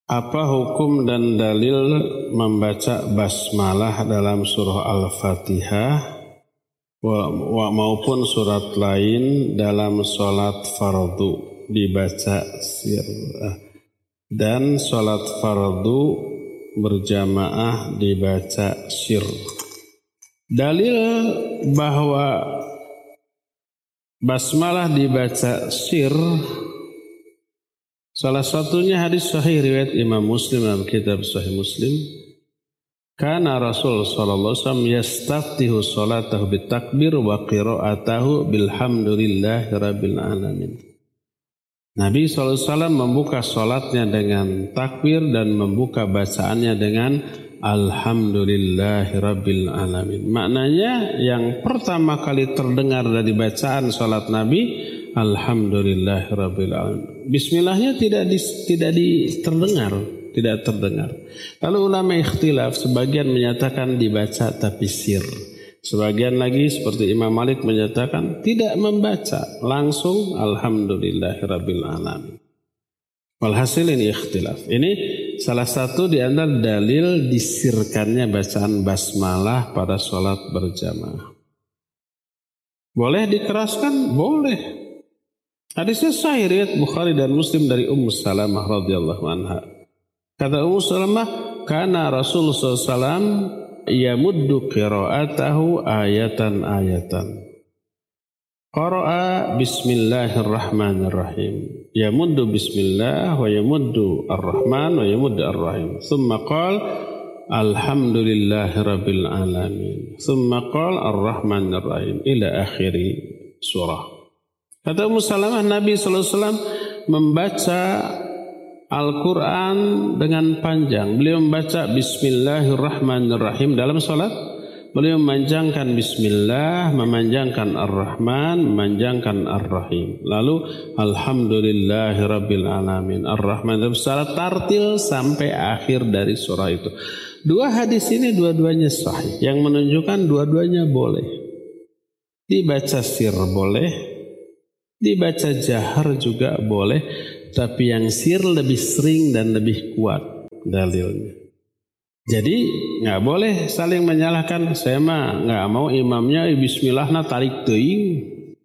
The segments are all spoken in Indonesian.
Apa hukum dan dalil membaca basmalah dalam surah Al-Fatihah maupun surat lain dalam sholat fardu dibaca sir dan sholat fardu berjamaah dibaca sir? Dalil bahwa basmalah dibaca sir, salah satunya hadis sahih riwayat Imam Muslim dalam kitab Sahih Muslim. Kana Rasul sallallahu alaihi wasallam yastaftihu salatahu bitakbir wa qira'atahu bilhamdulillahi rabbil alamin. Nabi sallallahu alaihi wasallam membuka salatnya dengan takbir dan membuka bacaannya dengan alhamdulillahi rabbil alamin. Maknanya yang pertama kali terdengar dari bacaan salat Nabi alhamdulillahirabbil alamin. Bismillahnya tidak terdengar. Lalu ulama ikhtilaf, sebagian menyatakan dibaca tapi sir. Sebagian lagi seperti Imam Malik menyatakan tidak membaca, langsung alhamdulillahirabbil alamin. Walhasil ini ikhtilaf. Ini salah satu di antara dalil disirkannya bacaan basmalah pada sholat berjamaah. Boleh dikeraskan? Boleh. Hadisnya sahih riwayat Bukhari dan Muslim dari Ummu Salamah radhiyallahu anha. Kata Ummu Salamah, kana Rasulullah SAW yamuddu qira'atahu ayatan-ayatan. Qara'a bismillahirrahmanirrahim. Yamuddu bismillah wa yamuddu ar-rahman wa yamuddu ar-rahim. Thumma qala alhamdulillahi rabbil alamin. Thumma qala ar-rahmanir rahim ila akhiri surah. Kata Ummu Salamah, Nabi SAW membaca Al-Quran dengan panjang. Beliau membaca Bismillahirrahmanirrahim dalam salat. Beliau memanjangkan Bismillah, memanjangkan Ar-Rahman, memanjangkan Ar-Rahim. Lalu Alhamdulillahirabbil alamin. Ar-Rahman secara tartil sampai akhir dari surah itu. Dua hadis ini dua-duanya sahih, yang menunjukkan dua-duanya boleh. Dibaca sir boleh, dibaca jahar juga boleh, tapi yang sir lebih sering dan lebih kuat dalilnya. Jadi nggak boleh saling menyalahkan. Saya mah nggak mau imamnya bismillahna tarik teuing,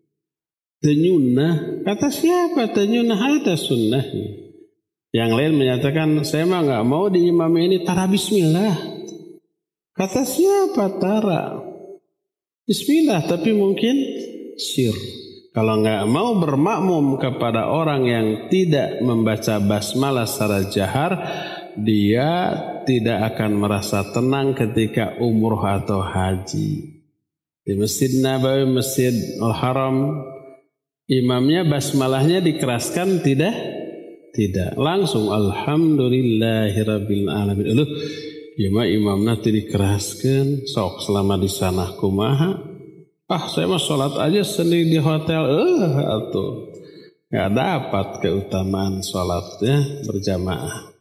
tenyunah. Kata siapa tenyunah? Ada sunnahnya. Yang lain menyatakan saya mah nggak mau di imam ini tara bismillah. Kata siapa tara bismillah, tapi mungkin sir. Kalau nggak mau bermakmum kepada orang yang tidak membaca basmalah secara jahar, dia tidak akan merasa tenang ketika umroh atau haji. Di Masjid Nabawi, Masjid Al-Haram, imamnya basmalahnya dikeraskan tidak? Tidak. Langsung alhamdulillahirabbil alamin. Ya mah imamnya tidak dikeraskan, sok selama di sana kumaha? Saya mau sholat aja sendiri di hotel, atau nggak dapat keutamaan sholatnya berjamaah.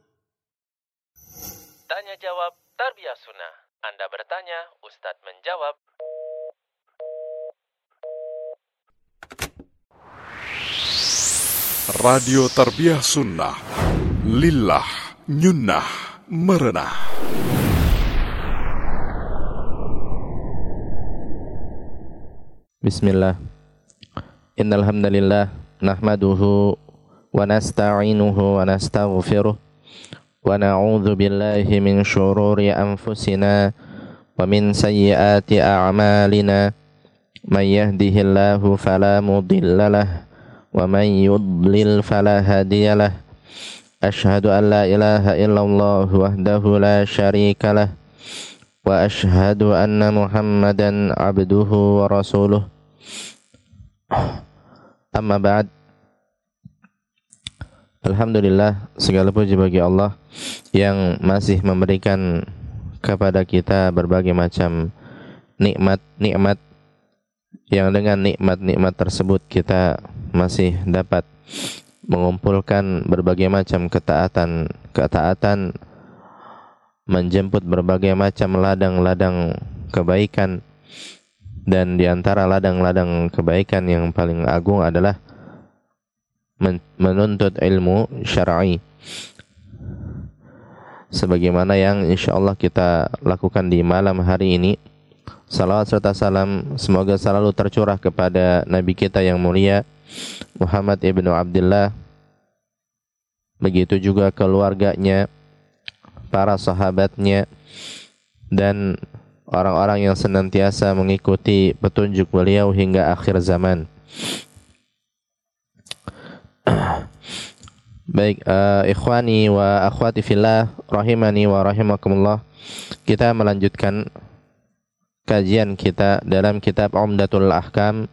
Tanya jawab Tarbiyah Sunnah. Anda bertanya, Ustadz menjawab. Radio Tarbiyah Sunnah, lillah nyunnah merenah. Bismillah. Innal hamdalillah nahmaduhu wa nasta'inuhu wa nastaghfiruh wa na'udzu billahi min syururi anfusina wa min sayyiati a'malina. May yahdihillahu fala mudilla lahu wa may yudlil fala hadiyalah. Asyhadu an la ilaha illallah wahdahu la syarika lah. Wa ashhadu anna Muhammadan abduhu wa rasuluh. Amma ba'd. Alhamdulillah, segala puji bagi Allah yang masih memberikan kepada kita berbagai macam nikmat-nikmat, yang dengan nikmat-nikmat tersebut kita masih dapat mengumpulkan berbagai macam ketaatan, menjemput berbagai macam ladang-ladang kebaikan, dan di antara ladang-ladang kebaikan yang paling agung adalah menuntut ilmu syar'i. sebagaimana yang insyaallah kita lakukan di malam hari ini. Salawat serta salam semoga selalu tercurah kepada Nabi kita yang mulia Muhammad ibnu Abdullah, begitu juga keluarganya, para sahabatnya, dan orang-orang yang senantiasa mengikuti petunjuk beliau hingga akhir zaman. Baik, ikhwani wa akhwati fillah rahimani wa rahimakumullah, kita melanjutkan kajian kita dalam kitab Umdatul Ahkam.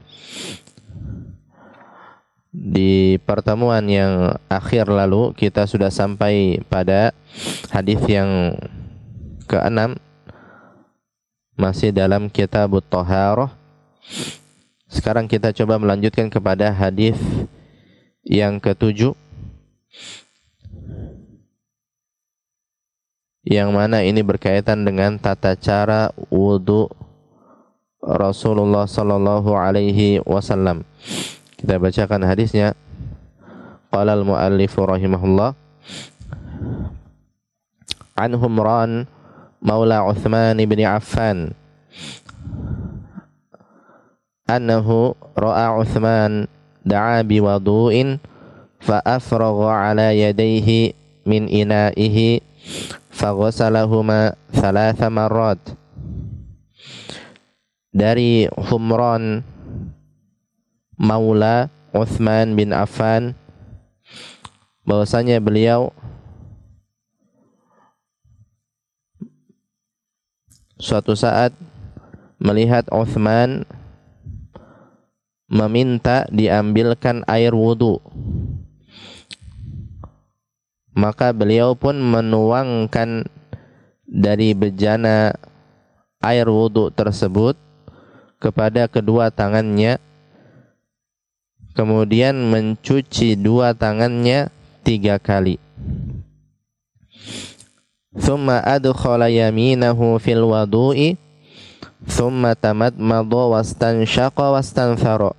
Di pertemuan yang akhir lalu kita sudah sampai pada hadis yang ke-6, masih dalam kitab Thaharah. Sekarang kita coba melanjutkan kepada hadis yang ke-7, yang mana ini berkaitan dengan tata cara wudu Rasulullah sallallahu alaihi wasallam. Kita bacakan hadisnya. Qala al-muallif rahimahullah, an Humran maula Uthman bin Affan annahu ra'a Uthman da'a bi wudu'in fa afragha ala yadayhi min ina'ihi faghasalahuma 3 marrat. Dari Humran maula Uthman bin Affan, bahwasanya beliau suatu saat melihat Uthman meminta diambilkan air wudu, maka beliau pun menuangkan dari bejana air wudu tersebut kepada kedua tangannya, kemudian mencuci dua tangannya 3 kali. Thumma adkhala yaminahu fil wudu'i thumma tamadmada wastanshaqa wastanthara.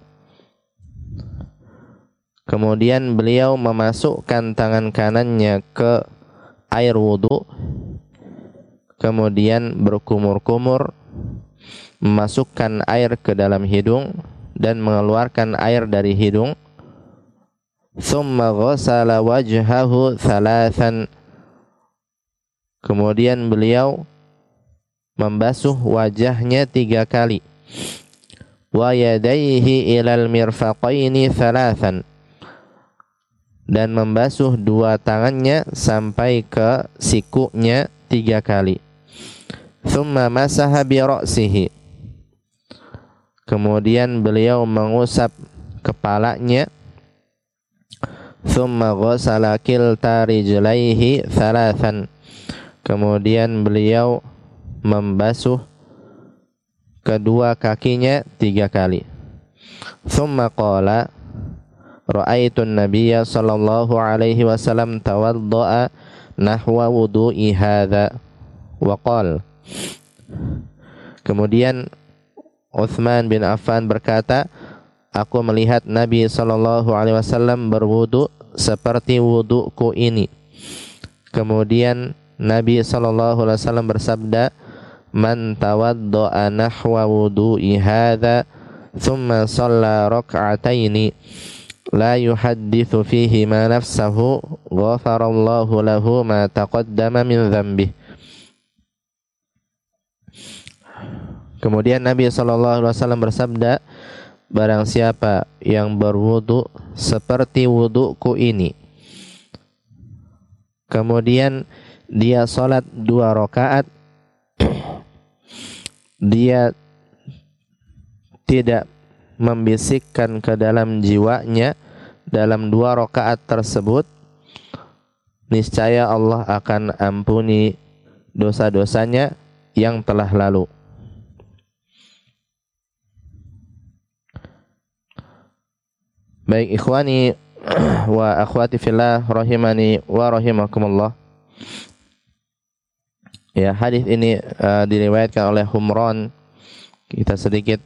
Kemudian beliau memasukkan tangan kanannya ke air wudu, kemudian berkumur-kumur, memasukkan air ke dalam hidung dan mengeluarkan air dari hidung. Thumma ghasala wajhahu 3. Kemudian beliau membasuh wajahnya 3 kali. Wa yadayhi ilal mirfaqaini 3. Dan membasuh 2 tangannya sampai ke sikunya 3 kali. Thumma masaha bi ra'sihi. Kemudian beliau mengusap kepalanya. Thumma ghasala kilta rijlaihi 3. Kemudian beliau membasuh kedua kakinya 3 kali. Thumma qala ra'aitun nabiyya sallallahu alaihi wasallam tawadda'a nahwa wudu'i hadza wa qala. Kemudian Uthman bin Affan berkata, aku melihat Nabi sallallahu alaihi wasallam berwudu seperti wuduku ini. Kemudian Nabi sallallahu alaihi wasallam bersabda, man tawadda'a nahwa wudu'i hadza thumma shalla rak'ataini la yuhadditsu fihi ma nafsahu ghafarallahu lahu ma taqaddama min dhanbihi. Kemudian Nabi sallallahu alaihi wasallam bersabda, barang siapa yang berwudu seperti wuduku ini, kemudian dia salat 2 rakaat, dia tidak membisikkan ke dalam jiwanya dalam 2 rakaat tersebut, niscaya Allah akan ampuni dosa-dosanya yang telah lalu. Baik ikhwani wa akhwati fillah rahimani wa rahimakumullah. Ya, hadis ini diriwayatkan oleh Humran. Kita sedikit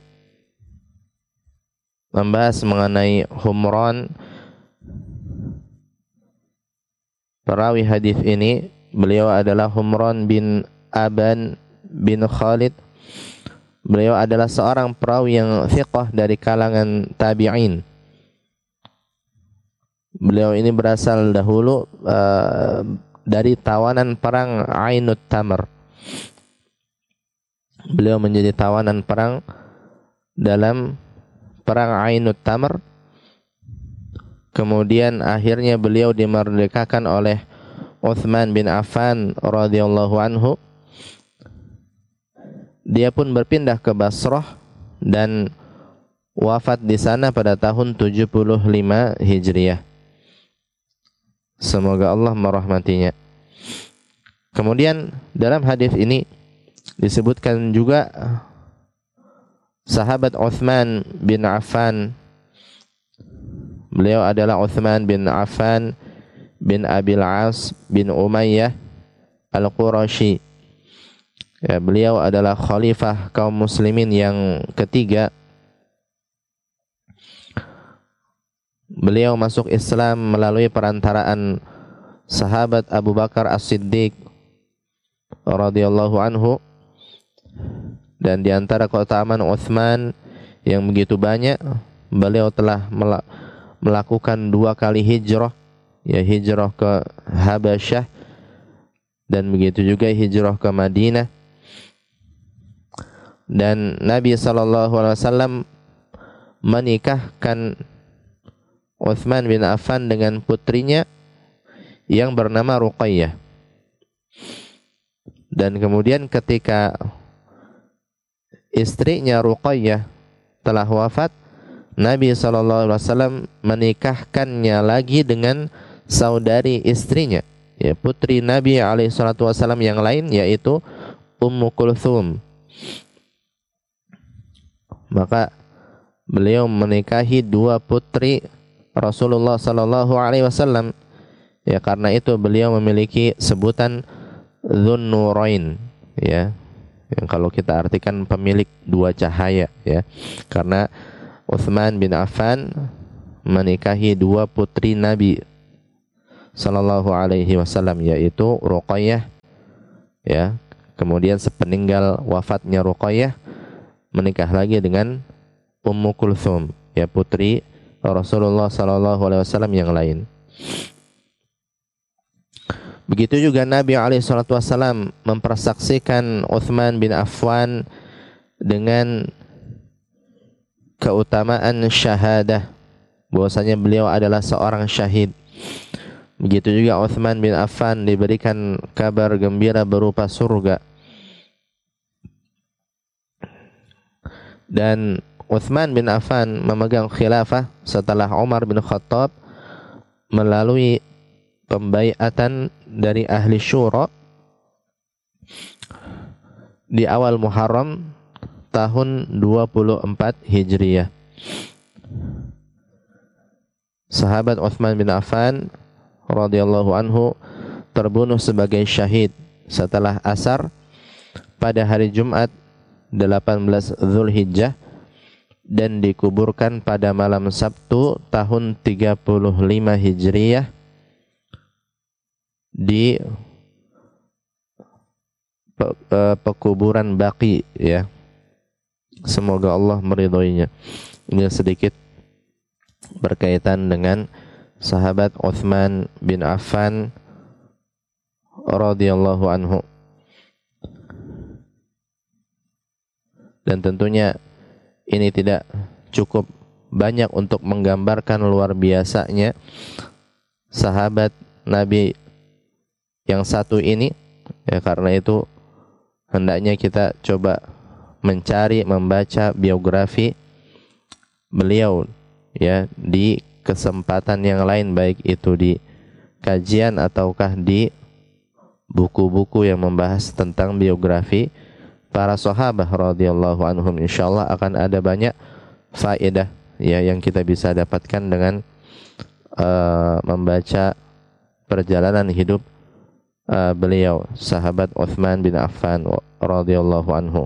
membahas mengenai Humran. Perawi hadis ini beliau adalah Humran bin Aban bin Khalid. Beliau adalah seorang perawi yang thiqah dari kalangan tabi'in. Beliau ini berasal dahulu dari tawanan perang Ainut Tamr. Beliau menjadi tawanan perang dalam perang Ainut Tamr. Kemudian akhirnya beliau dimerdekakan oleh Utsman bin Affan radhiyallahu anhu. Dia pun berpindah ke Basrah dan wafat di sana pada tahun 75 Hijriah. Semoga Allah merahmatinya. Kemudian dalam hadis ini disebutkan juga sahabat Utsman bin Affan. Beliau adalah Utsman bin Affan bin Abil As bin Umayyah Al-Qurashi. Ya, beliau adalah khalifah kaum muslimin yang ketiga. Beliau masuk Islam melalui perantaraan sahabat Abu Bakar As-Siddiq radhiyallahu anhu, dan di antara keutamaan Utsman yang begitu banyak, beliau telah melakukan 2 kali hijrah, ya hijrah ke Habasyah dan begitu juga hijrah ke Madinah. Dan Nabi SAW menikahkan Utsman bin Affan dengan putrinya yang bernama Ruqayyah. Dan kemudian ketika istrinya Ruqayyah telah wafat, Nabi SAW menikahkannya lagi dengan saudari istrinya, ya putri Nabi SAW yang lain, yaitu Ummu Kulthum. Maka beliau menikahi 2 putri Rasulullah SAW. Ya, karena itu beliau memiliki sebutan Dzun Nurain, ya. Yang kalau kita artikan pemilik 2 cahaya, ya. Karena Utsman bin Affan menikahi 2 putri Nabi sallallahu alaihi wasallam, yaitu Ruqayyah, ya. Kemudian sepeninggal wafatnya Ruqayyah, menikah lagi dengan Ummu Kulthum, ya putri Rasulullah sallallahu alaihi wasallam yang lain. Begitu juga Nabi alaihi salatu wasallam mempersaksikan Utsman bin Affan dengan keutamaan syahadah, bahwasanya beliau adalah seorang syahid. Begitu juga Utsman bin Affan diberikan kabar gembira berupa surga. Dan Utsman bin Affan memegang khilafah setelah Umar bin Khattab melalui pembaiatan dari ahli syura di awal Muharram tahun 24 Hijriah. Sahabat Utsman bin Affan radhiyallahu anhu terbunuh sebagai syahid setelah asar pada hari Jumat 18 Zulhijjah dan dikuburkan pada malam Sabtu tahun 35 Hijriah di pekuburan Baqi, ya. Semoga Allah meridhoinya. Ini sedikit berkaitan dengan sahabat Utsman bin Affan radhiyallahu anhu. Dan tentunya ini tidak cukup banyak untuk menggambarkan luar biasanya sahabat Nabi yang satu ini, ya. Karena itu hendaknya kita coba mencari, membaca biografi beliau, ya, di kesempatan yang lain, baik itu di kajian ataukah di buku-buku yang membahas tentang biografi para sahabat radhiyallahu anhum. Insyaallah akan ada banyak faedah, ya, yang kita bisa dapatkan dengan membaca perjalanan hidup beliau, sahabat Utsman bin Affan radhiyallahu anhu.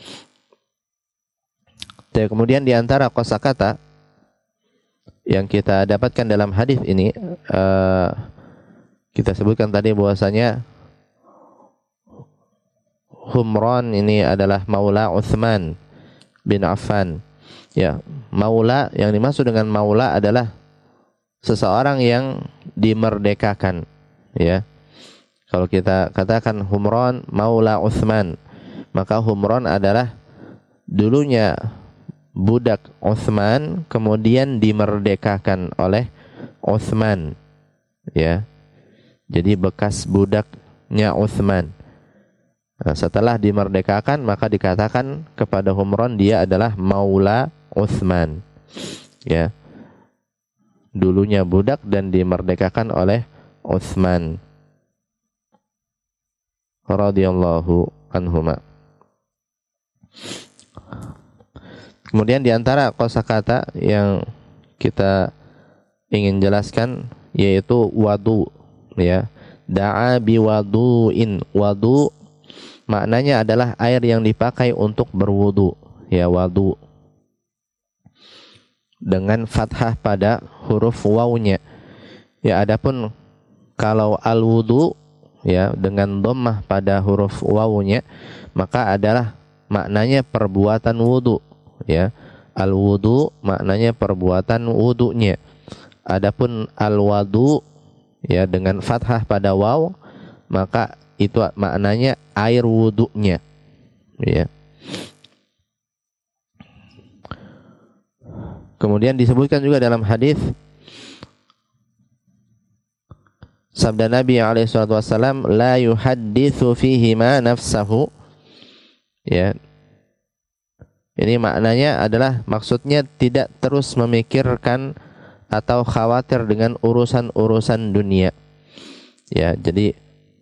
Dan kemudian di antara kosakata yang kita dapatkan dalam hadis ini, kita sebutkan tadi bahwasanya Humran ini adalah maula Utsman bin Affan. Ya, maula, yang dimaksud dengan maula adalah seseorang yang dimerdekakan, ya. Kalau kita katakan Humran maula Utsman, maka Humran adalah dulunya budak Utsman, kemudian dimerdekakan oleh Utsman, ya. Jadi bekas budaknya Utsman. Nah, setelah dimerdekakan maka dikatakan kepada Humran dia adalah maula Utsman, ya. Dulunya budak dan dimerdekakan oleh Utsman radhiyallahu anhuma. Kemudian di antara kosakata yang kita ingin jelaskan yaitu wadu, ya. Da'a biwadu'in. Wadu maknanya adalah air yang dipakai untuk berwudu, ya, wadu. Dengan fathah pada huruf wawunya. Ya, adapun kalau al-wudu, ya, dengan dhammah pada huruf wawunya, maka adalah maknanya perbuatan wudu, ya. Al-wudu maknanya perbuatan wudunya. Adapun al-wadu, ya, dengan fathah pada waw, maka itu maknanya air wudunya, ya. Kemudian disebutkan juga dalam hadis sabda Nabi alaihi salatu wasallam, la yuhadditsu fihi ma nafsahu, ya. Ini maknanya adalah, maksudnya tidak terus memikirkan atau khawatir dengan urusan-urusan dunia, ya. Jadi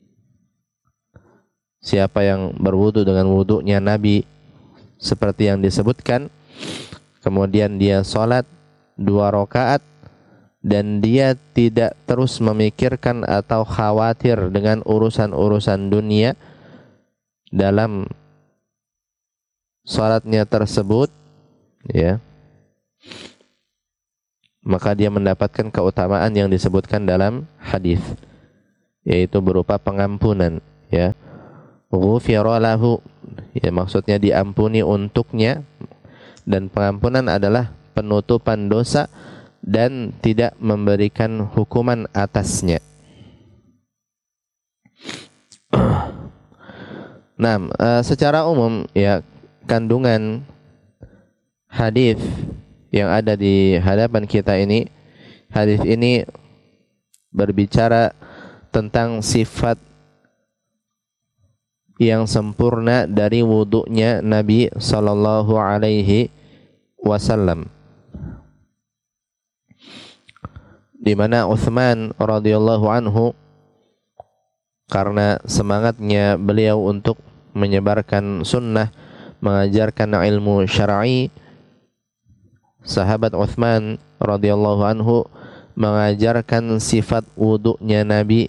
siapa yang berwudu dengan wudunya Nabi seperti yang disebutkan, kemudian dia sholat 2 rakaat dan dia tidak terus memikirkan atau khawatir dengan urusan-urusan dunia dalam sholatnya tersebut, ya, maka dia mendapatkan keutamaan yang disebutkan dalam hadis, yaitu berupa pengampunan, ya. Ghufira lahu, ya, maksudnya diampuni untuknya, dan pengampunan adalah penutupan dosa dan tidak memberikan hukuman atasnya. Nah, secara umum, ya, kandungan hadis yang ada di hadapan kita ini, hadis ini berbicara tentang sifat yang sempurna dari wudunya Nabi sallallahu alaihi wasallam, di mana Utsman radhiyallahu anhu, karena semangatnya beliau untuk menyebarkan sunnah, mengajarkan ilmu syar'i, sahabat Utsman radhiyallahu anhu mengajarkan sifat wudunya Nabi,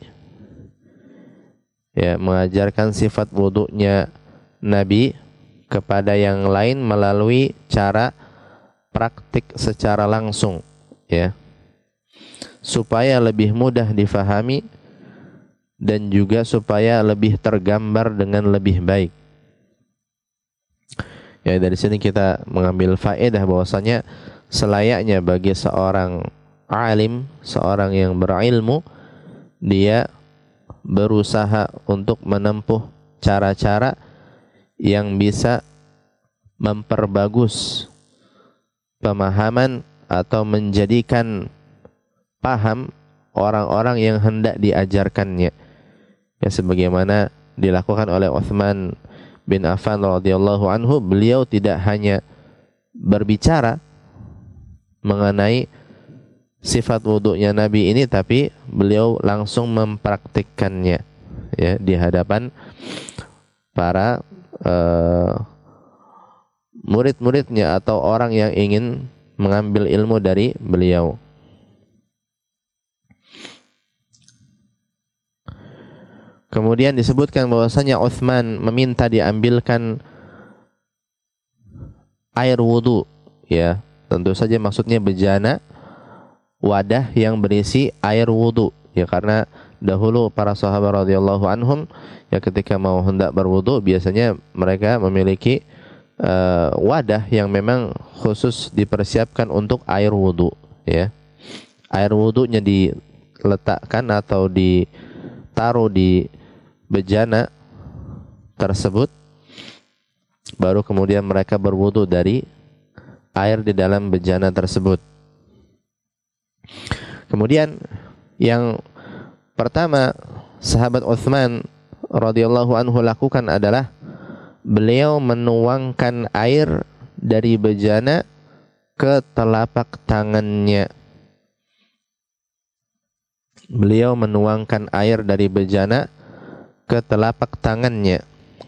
ya, mengajarkan sifat wudunya Nabi kepada yang lain melalui cara praktik secara langsung, ya, supaya lebih mudah difahami dan juga supaya lebih tergambar dengan lebih baik. Ya, dari sini kita mengambil faedah bahwasanya selayaknya bagi seorang alim, seorang yang berilmu, dia berusaha untuk menempuh cara-cara yang bisa memperbagus pemahaman atau menjadikan paham orang-orang yang hendak diajarkannya, ya, sebagaimana dilakukan oleh Utsman bin Affan radhiyallahu anhu. Beliau tidak hanya berbicara mengenai sifat wudunya Nabi ini, tapi beliau langsung mempraktikkannya, ya, di hadapan para murid-muridnya atau orang yang ingin mengambil ilmu dari beliau. Kemudian disebutkan bahwasanya Utsman meminta diambilkan air wudu, ya, tentu saja maksudnya bejana, wadah yang berisi air wudu, ya, karena dahulu para sahabat radhiyallahu anhum ya ketika mau hendak berwudu biasanya mereka memiliki wadah yang memang khusus dipersiapkan untuk air wudu ya. Air wudunya diletakkan atau ditaruh di bejana tersebut, baru kemudian mereka berwudu dari air di dalam bejana tersebut. Kemudian yang pertama sahabat Utsman radhiyallahu anhu lakukan adalah beliau menuangkan air dari bejana ke telapak tangannya. Beliau menuangkan air dari bejana ke telapak tangannya.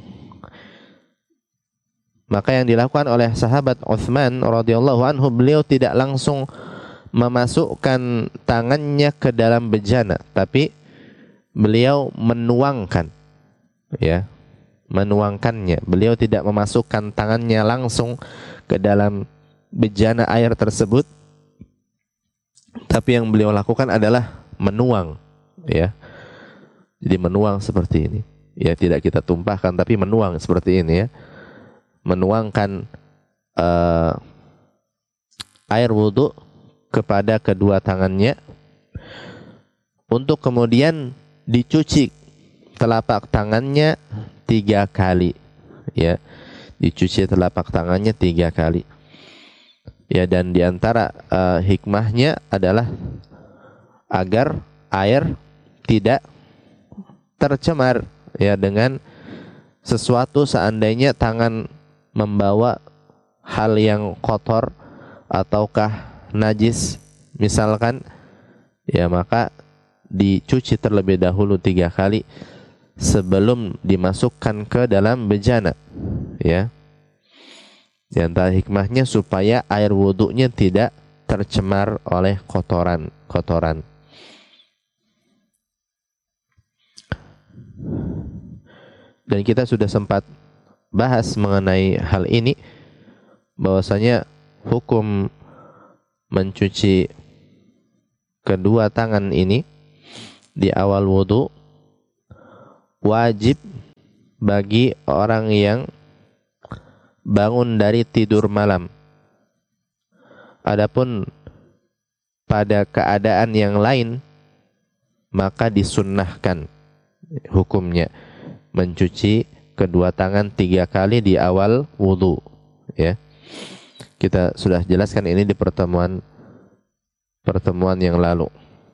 Maka yang dilakukan oleh sahabat Utsman radhiyallahu anhu, beliau tidak langsung memasukkan tangannya ke dalam bejana, tapi beliau menuangkan, ya, menuangkannya. Beliau tidak memasukkan tangannya langsung ke dalam bejana air tersebut, tapi yang beliau lakukan adalah menuang, ya. Jadi menuang seperti ini, ya, tidak kita tumpahkan, tapi menuang seperti ini, ya. Menuangkan air wudhu kepada kedua tangannya untuk kemudian dicuci telapak tangannya 3 kali, ya, dicuci telapak tangannya 3 kali, ya. Dan diantara hikmahnya adalah agar air tidak tercemar, ya, dengan sesuatu. Seandainya tangan membawa hal yang kotor ataukah najis misalkan, ya, maka dicuci terlebih dahulu 3 kali sebelum dimasukkan ke dalam bejana, ya. Di antara hikmahnya supaya air wudunya tidak tercemar oleh kotoran. Dan kita sudah sempat bahas mengenai hal ini, bahwasanya hukum mencuci kedua tangan ini di awal wudu wajib bagi orang yang bangun dari tidur malam. Adapun pada keadaan yang lain maka disunnahkan hukumnya mencuci kedua tangan 3 kali di awal wudu, ya. Kita sudah jelaskan ini di pertemuan yang lalu.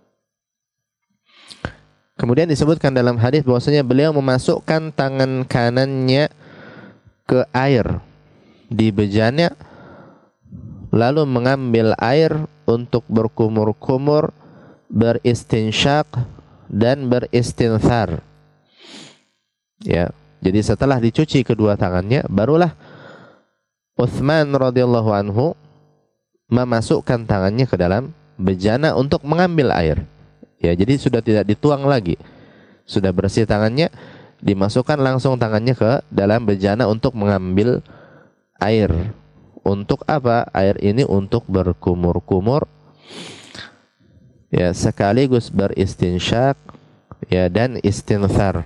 Kemudian disebutkan dalam hadis bahwasanya beliau memasukkan tangan kanannya ke air di bejana, lalu mengambil air untuk berkumur-kumur, beristinsyak dan beristinthar, ya. Jadi setelah dicuci kedua tangannya, barulah Utsman radhiyallahu anhu memasukkan tangannya ke dalam bejana untuk mengambil air, ya. Jadi sudah tidak dituang lagi, sudah bersih tangannya, dimasukkan langsung tangannya ke dalam bejana untuk mengambil air. Untuk apa? Air ini untuk berkumur-kumur, ya, sekaligus beristinsyak, ya, dan istinthar,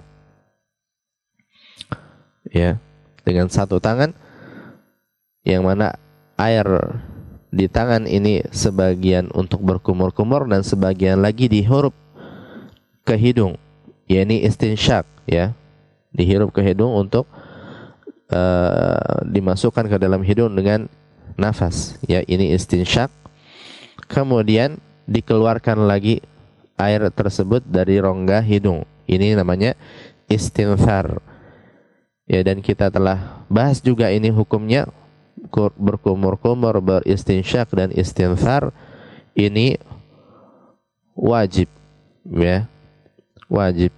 ya, dengan satu tangan, yang mana air di tangan ini sebagian untuk berkumur-kumur dan sebagian lagi dihirup ke hidung, yakni istinsyak, ya, dihirup ke hidung untuk dimasukkan ke dalam hidung dengan nafas, ya, ini istinsyak. Kemudian dikeluarkan lagi air tersebut dari rongga hidung, ini namanya istinthar, ya. Dan kita telah bahas juga ini hukumnya, berkumur-kumur, beristinsyak dan istinthar ini wajib, ya, wajib.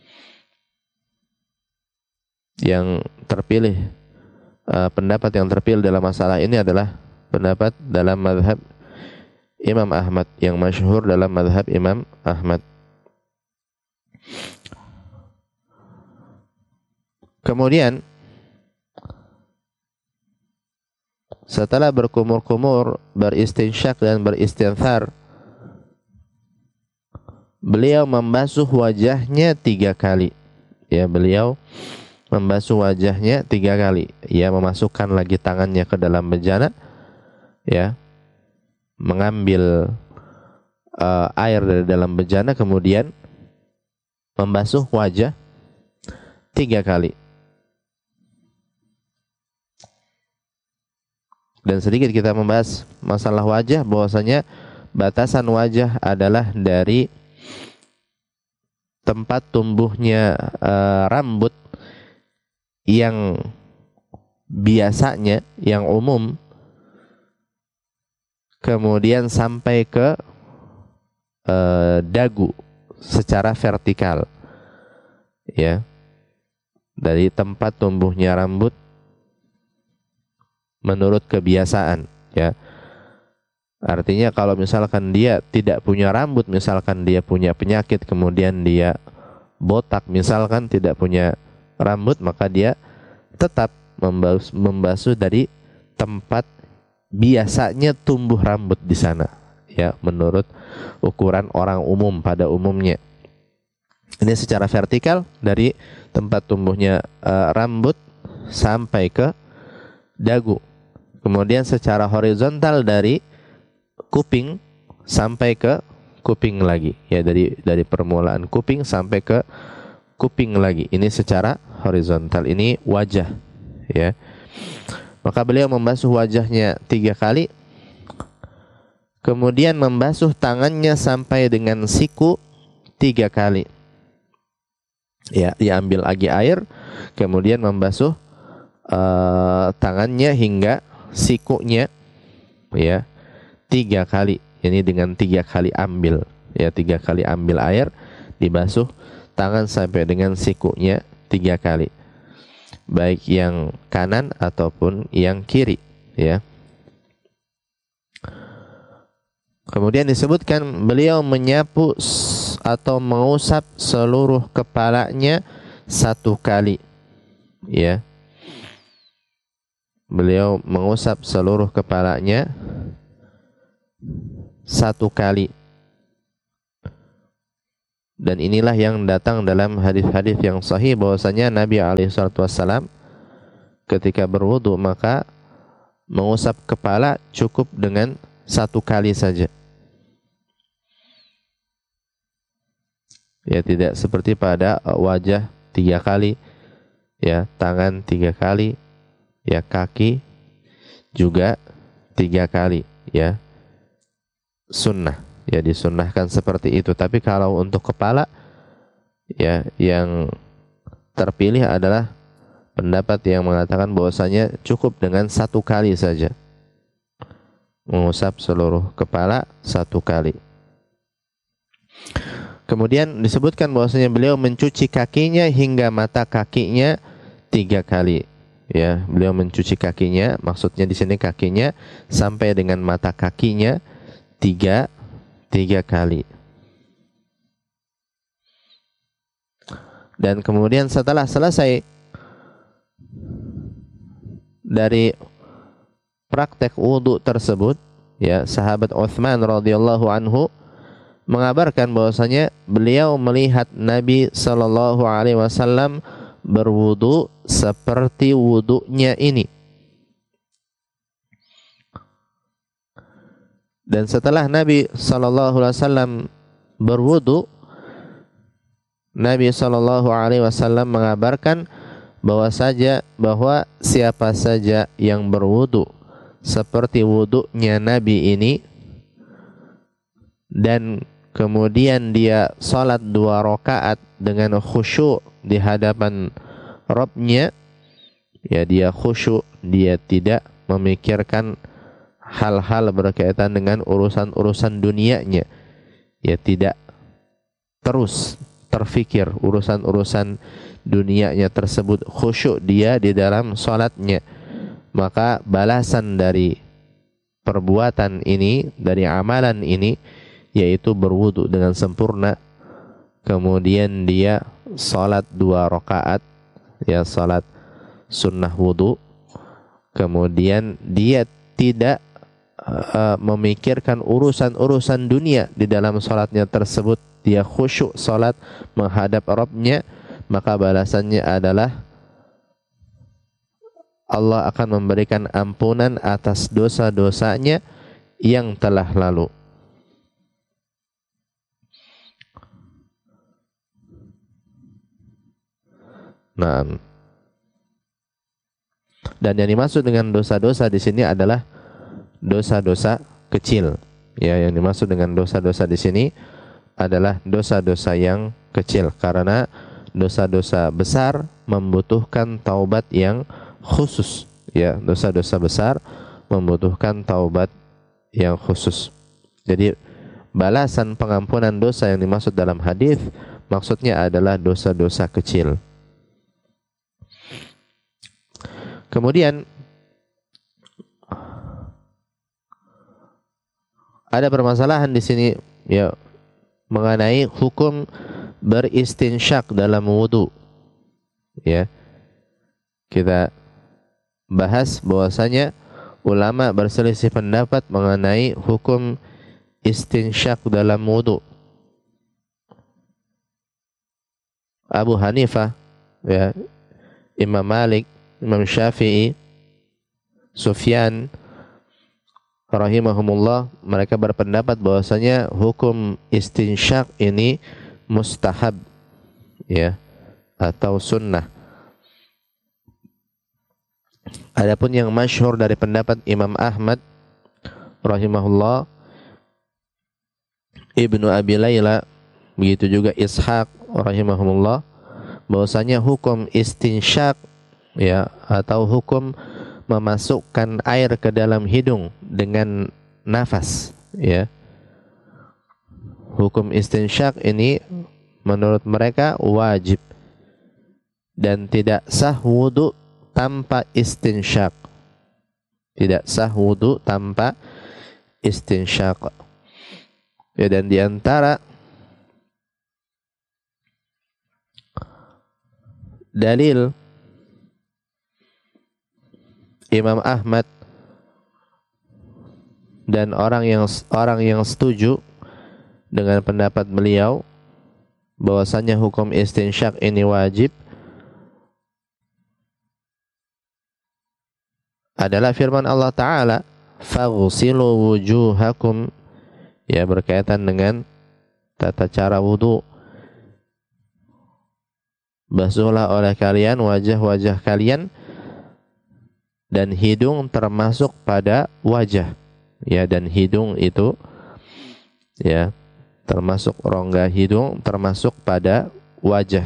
Yang terpilih, pendapat yang terpilih dalam masalah ini adalah pendapat dalam mazhab Imam Ahmad, yang masyhur dalam mazhab Imam Ahmad. Kemudian setelah berkumur-kumur, beristinsyak dan beristinthar, beliau membasuh wajahnya 3 kali. Ya, beliau membasuh wajahnya 3 kali. Ya, memasukkan lagi tangannya ke dalam bejana, ya, mengambil air dari dalam bejana, kemudian membasuh wajah 3 kali. Dan sedikit kita membahas masalah wajah, bahwasanya batasan wajah adalah dari tempat tumbuhnya rambut yang biasanya, yang umum, kemudian sampai ke dagu secara vertikal, ya, dari tempat tumbuhnya rambut menurut kebiasaan, ya. Artinya kalau misalkan dia tidak punya rambut, misalkan dia punya penyakit, kemudian dia botak, misalkan tidak punya rambut, maka dia tetap membasuh dari tempat biasanya tumbuh rambut di sana, ya, menurut ukuran orang umum pada umumnya. Ini secara vertikal dari tempat tumbuhnya rambut sampai ke dagu. Kemudian secara horizontal dari kuping sampai ke kuping lagi, ya, dari permulaan kuping sampai ke kuping lagi. Ini secara horizontal, ini wajah, ya. Maka beliau membasuh wajahnya 3 kali, kemudian membasuh tangannya sampai dengan siku 3 kali. Ya, diambil lagi air, kemudian membasuh tangannya hingga sikunya, ya, 3 kali. Ini dengan 3 kali ambil, ya, 3 kali ambil air, dibasuh tangan sampai dengan sikunya 3 kali, baik yang kanan ataupun yang kiri, ya. Kemudian disebutkan beliau menyapu atau mengusap seluruh kepalanya 1 kali, ya. Beliau mengusap seluruh kepalanya 1 kali. Dan inilah yang datang dalam hadis-hadis yang sahih, bahwasanya Nabi SAW ketika berwudu maka mengusap kepala cukup dengan 1 kali saja. Ya, tidak seperti pada wajah 3 kali, ya, tangan 3 kali, ya, kaki juga 3 kali, ya. Sunnah, ya, disunnahkan seperti itu. Tapi kalau untuk kepala, ya, yang terpilih adalah pendapat yang mengatakan bahwasanya cukup dengan 1 kali saja, mengusap seluruh kepala 1 kali. Kemudian disebutkan bahwasanya beliau mencuci kakinya hingga mata kakinya 3 kali. Ya, beliau mencuci kakinya, maksudnya di sini kakinya sampai dengan mata kakinya 3 kali. Dan kemudian setelah selesai dari praktek wudu tersebut, ya, sahabat Utsman radhiyallahu anhu mengabarkan bahwasanya beliau melihat Nabi sallallahu alaihi wasallam berwudu seperti wudunya ini. Dan setelah Nabi sallallahu alaihi wasallam berwudu, Nabi sallallahu alaihi wasallam mengabarkan bahwa siapa saja yang berwudu seperti wudunya Nabi ini dan kemudian dia salat 2 rakaat dengan khusyuk di hadapan Rabbnya, ya, dia khusyuk, dia tidak memikirkan hal-hal berkaitan dengan urusan-urusan dunianya, ya, tidak terus terfikir urusan-urusan dunianya tersebut, khusyuk dia di dalam salatnya, maka balasan dari perbuatan ini, dari amalan ini, yaitu berwudu dengan sempurna, kemudian dia salat 2 rakaat, ya, salat sunnah wudu, kemudian dia tidak memikirkan urusan-urusan dunia di dalam salatnya tersebut, dia khusyuk salat menghadap Rabb-Nya, maka balasannya adalah Allah akan memberikan ampunan atas dosa-dosanya yang telah lalu. Nah, dan yang dimaksud dengan dosa-dosa di sini adalah dosa-dosa kecil. Ya, yang dimaksud dengan dosa-dosa di sini adalah dosa-dosa yang kecil, karena dosa-dosa besar membutuhkan taubat yang khusus. Ya, dosa-dosa besar membutuhkan taubat yang khusus. Jadi balasan pengampunan dosa yang dimaksud dalam hadis maksudnya adalah dosa-dosa kecil. Kemudian ada permasalahan di sini ya mengenai hukum beristinsyak dalam wudu. Ya. Kita bahas bahwasanya ulama berselisih pendapat mengenai hukum istinsyak dalam wudu. Abu Hanifah, ya, Imam Malik, Imam Syafi'i, Sufyan rahimahumullah, mereka berpendapat bahwasanya hukum istinsyak ini mustahab, ya, atau sunnah. Adapun yang masyhur dari pendapat Imam Ahmad rahimahullah, Ibnu Abi Layla, begitu juga Ishaq rahimahumullah, bahwasanya hukum istinsyak, ya, atau hukum memasukkan air ke dalam hidung dengan nafas, ya, hukum istinsyak ini menurut mereka wajib dan tidak sah wudu tanpa istinsyak. Tidak sah wudu tanpa istinsyak. Ya, dan di antara dalil Imam Ahmad dan orang yang setuju dengan pendapat beliau bahwasanya hukum istinsyak ini wajib adalah firman Allah Ta'ala, faghsilu wujuhakum, ya, berkaitan dengan tata cara wudu. Basuhlah oleh kalian wajah-wajah kalian, dan hidung termasuk pada wajah, ya, dan hidung itu, ya, termasuk rongga hidung termasuk pada wajah.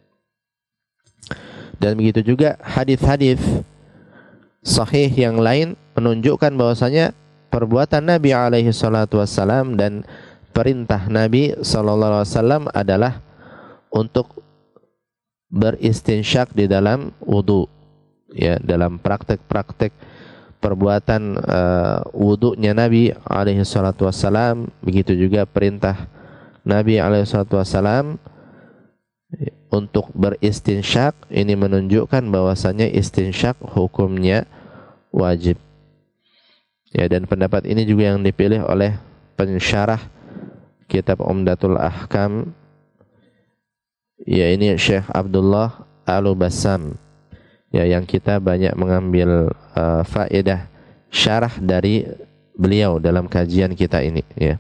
Dan begitu juga hadis-hadis sahih yang lain menunjukkan bahwasanya perbuatan Nabi alaihi salatu wassalam dan perintah Nabi sallallahu alaihi wasallam adalah untuk beristinsyak di dalam wudu. Ya, dalam praktek-praktek perbuatan wudunya Nabi alaihi salatu wassalam, begitu juga perintah Nabi alaihi salatu wassalam untuk beristinsyak, ini menunjukkan bahwasanya istinsyak hukumnya wajib. Ya, dan pendapat ini juga yang dipilih oleh pensyarah kitab Umdatul Ahkam, ya, ini Syekh Abdullah Al-Bassam, ya, yang kita banyak mengambil faedah syarah dari beliau dalam kajian kita ini, ya.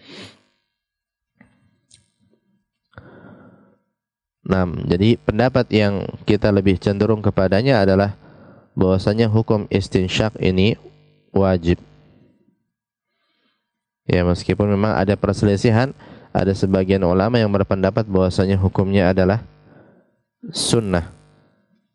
Nah, jadi pendapat yang kita lebih cenderung kepadanya adalah bahwasanya hukum istinsyak ini wajib. Ya, meskipun memang ada perselisihan, ada sebagian ulama yang berpendapat bahwasanya hukumnya adalah sunnah.